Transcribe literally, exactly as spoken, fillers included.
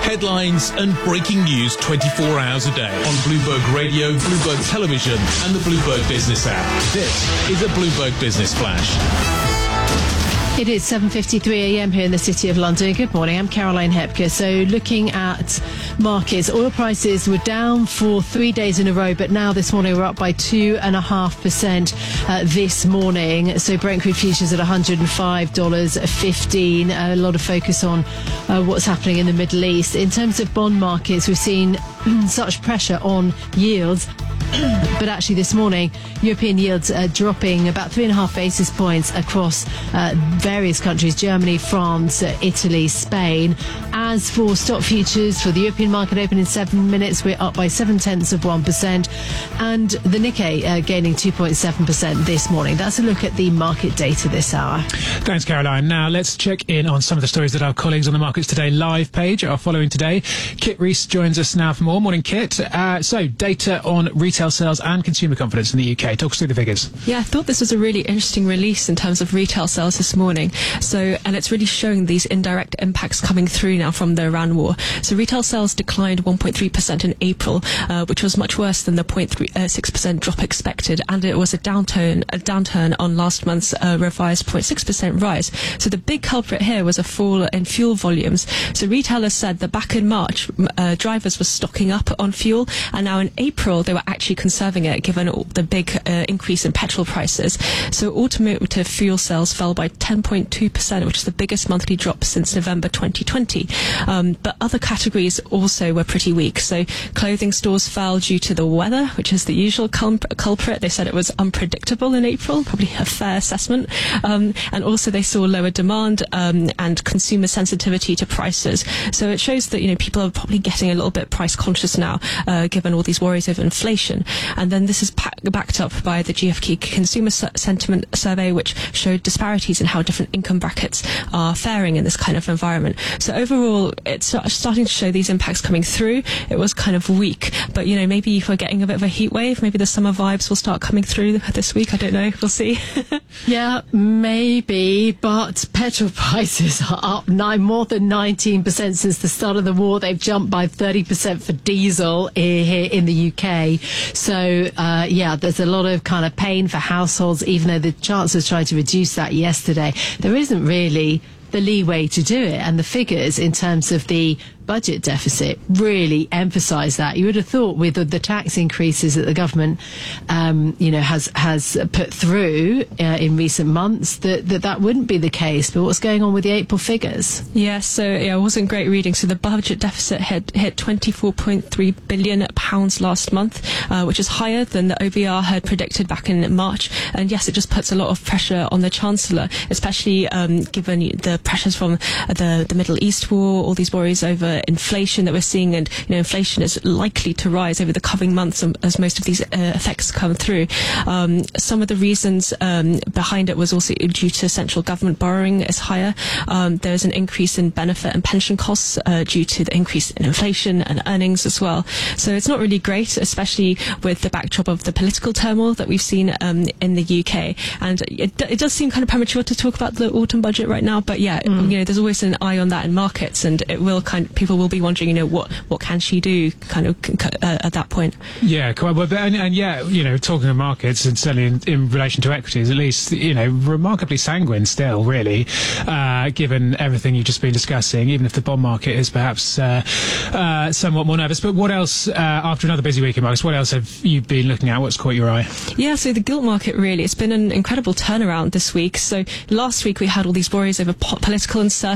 Headlines and breaking news twenty-four hours a day on Bloomberg Radio, Bloomberg Television and the Bloomberg Business app. This is a Bloomberg Business Flash. It is seven fifty-three a m here in the City of London. Good morning, I'm Caroline Hepker. So looking at markets, oil prices were down for three days in a row, but now this morning we're up by two point five percent uh, this morning. So Brent crude futures at one hundred five dollars fifteen. A lot of focus on uh, what's happening in the Middle East. In terms of bond markets, we've seen such pressure on yields. But actually this morning, European yields are dropping about three and a half basis points across uh, various countries, Germany, France, uh, Italy, Spain. As for stock futures for the European market open in seven minutes, we're up by seven tenths of one percent. And the Nikkei uh, gaining two point seven percent this morning. That's a look at the market data this hour. Thanks, Caroline. Now let's check in on some of the stories that our colleagues on the Markets Today live page are following today. Kit Rees joins us now for more. Morning, Kit. Uh, so data on retail Retail sales and consumer confidence in the U K. Talk us through the figures. Yeah, I thought this was a really interesting release in terms of retail sales this morning. So, and it's really showing these indirect impacts coming through now from the Iran war. So retail sales declined one point three percent in April, uh, which was much worse than the zero point six percent drop expected. And it was a downturn, a downturn on last month's uh, revised zero point six percent rise. So the big culprit here was a fall in fuel volumes. So retailers said that back in March, uh, drivers were stocking up on fuel, and now in April they were actually conserving it given the big uh, increase in petrol prices. So automotive fuel sales fell by ten point two percent, which is the biggest monthly drop since November twenty twenty. Um, but other categories also were pretty weak. So clothing stores fell due to the weather, which is the usual cul- culprit. They said it was unpredictable in April, probably a fair assessment. Um, and also they saw lower demand um, and consumer sensitivity to prices. So it shows that, you know, people are probably getting a little bit price conscious now, uh, given all these worries over inflation. And then this is pa- backed up by the G F K Consumer S- Sentiment Survey, which showed disparities in how different income brackets are faring in this kind of environment. So overall, it's starting to show these impacts coming through. It was kind of weak, but, you know, maybe if we're getting a bit of a heat wave, maybe the summer vibes will start coming through this week. I don't know. We'll see. Yeah, maybe, but petrol prices are up nine, more than nineteen percent since the start of the war. They've jumped by thirty percent for diesel here, here in the U K. So, uh, yeah, there's a lot of kind of pain for households, even though the Chancellor's tried to reduce that yesterday. There isn't really the leeway to do it. And the figures in terms of the budget deficit really emphasise that. You would have thought with the, the tax increases that the government, um, you know, has has put through uh, in recent months that, that that wouldn't be the case. But what's going on with the April figures? Yeah, so yeah, it wasn't great reading. So the budget deficit hit, hit twenty-four point three billion pounds last month, uh, which is higher than the O B R had predicted back in March. And yes, it just puts a lot of pressure on the Chancellor, especially um, given the pressures from the, the Middle East war, all these worries over inflation that we're seeing, and you know, inflation is likely to rise over the coming months as most of these uh, effects come through. Um, some of the reasons um, behind it was also due to central government borrowing is higher. Um, there's an increase in benefit and pension costs uh, due to the increase in inflation and earnings as well. So it's not really great, especially with the backdrop of the political turmoil that we've seen um, in the U K. And it, it does seem kind of premature to talk about the autumn budget right now, but yeah, mm. you know, there's always an eye on that in markets, and it will kind of, people will be wondering, you know, what what can she do kind of uh, at that point. Yeah, quite well, but, and, and yeah, you know, talking of markets, and certainly in, in relation to equities, at least, you know, remarkably sanguine still, really, uh, given everything you've just been discussing, even if the bond market is perhaps uh, uh, somewhat more nervous. But what else, uh, after another busy week in markets, what else have you been looking at? What's caught your eye? Yeah, so the gilt market, really, it's been an incredible turnaround this week. So last week we had all these worries over po- political uncertainty.